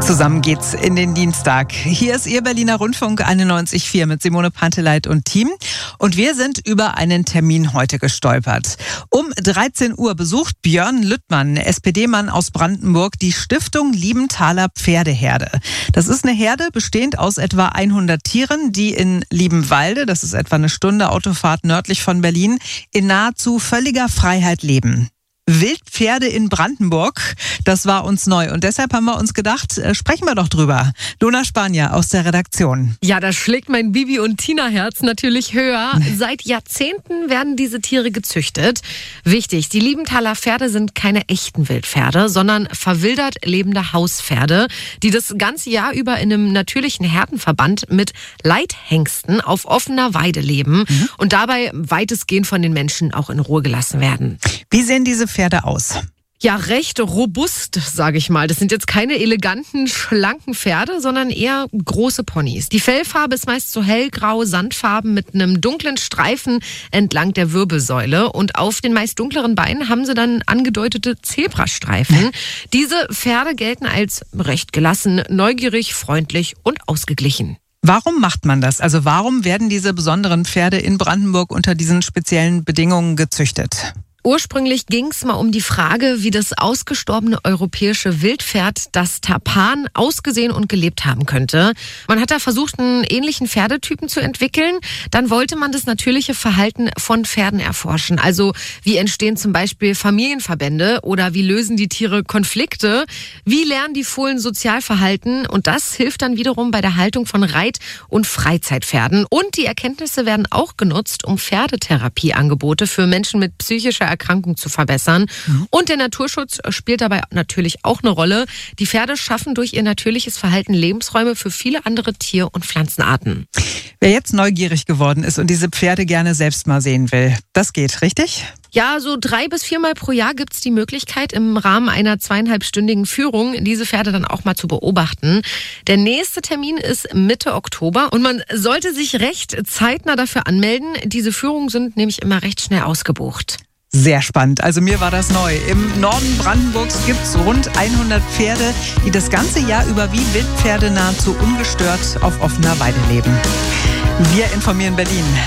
Zusammen geht's in den Dienstag. Hier ist Ihr Berliner Rundfunk 91.4 mit Simone Panteleit und Team. Und wir sind über einen Termin heute gestolpert. Um 13 Uhr besucht Björn Lüttmann, SPD-Mann aus Brandenburg, die Stiftung Liebenthaler Pferdeherde. Das ist eine Herde bestehend aus etwa 100 Tieren, die in Liebenwalde, das ist etwa eine Stunde Autofahrt nördlich von Berlin, in nahezu völliger Freiheit leben. Wildpferde in Brandenburg, das war uns neu. Und deshalb haben wir uns gedacht, sprechen wir doch drüber. Lona Spanier aus der Redaktion. Ja, da schlägt mein Bibi- und Tina-Herz natürlich höher. Seit Jahrzehnten werden diese Tiere gezüchtet. Wichtig, die Liebenthaler Pferde sind keine echten Wildpferde, sondern verwildert lebende Hauspferde, die das ganze Jahr über in einem natürlichen Herdenverband mit Leithengsten auf offener Weide leben und dabei weitestgehend von den Menschen auch in Ruhe gelassen werden. Wie sehen diese Pferde aus? Ja, recht robust, sage ich mal. Das sind jetzt keine eleganten, schlanken Pferde, sondern eher große Ponys. Die Fellfarbe ist meist so hellgrau, sandfarben mit einem dunklen Streifen entlang der Wirbelsäule. Und auf den meist dunkleren Beinen haben sie dann angedeutete Zebrastreifen. Diese Pferde gelten als recht gelassen, neugierig, freundlich und ausgeglichen. Warum macht man das? Also warum werden diese besonderen Pferde in Brandenburg unter diesen speziellen Bedingungen gezüchtet? Ursprünglich ging es mal um die Frage, wie das ausgestorbene europäische Wildpferd, das Tarpan, ausgesehen und gelebt haben könnte. Man hat da versucht, einen ähnlichen Pferdetypen zu entwickeln. Dann wollte man das natürliche Verhalten von Pferden erforschen. Also wie entstehen zum Beispiel Familienverbände oder wie lösen die Tiere Konflikte? Wie lernen die Fohlen Sozialverhalten? Und das hilft dann wiederum bei der Haltung von Reit- und Freizeitpferden. Und die Erkenntnisse werden auch genutzt, um Pferdetherapieangebote für Menschen mit psychischer Erkrankung zu verbessern. Und der Naturschutz spielt dabei natürlich auch eine Rolle. Die Pferde schaffen durch ihr natürliches Verhalten Lebensräume für viele andere Tier- und Pflanzenarten. Wer jetzt neugierig geworden ist und diese Pferde gerne selbst mal sehen will, das geht, richtig? Ja, so 3 bis 4 Mal pro Jahr gibt's die Möglichkeit, im Rahmen einer 2,5-stündigen Führung diese Pferde dann auch mal zu beobachten. Der nächste Termin ist Mitte Oktober und man sollte sich recht zeitnah dafür anmelden. Diese Führungen sind nämlich immer recht schnell ausgebucht. Sehr spannend. Also mir war das neu. Im Norden Brandenburgs gibt's rund 100 Pferde, die das ganze Jahr über wie Wildpferde nahezu ungestört auf offener Weide leben. Wir informieren Berlin.